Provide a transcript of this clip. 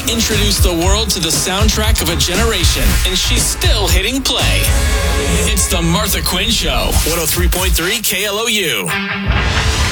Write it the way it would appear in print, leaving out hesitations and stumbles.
introduced the world to the soundtrack of a generation, and she's still hitting play. It's the Martha Quinn Show, 103.3 KLOU.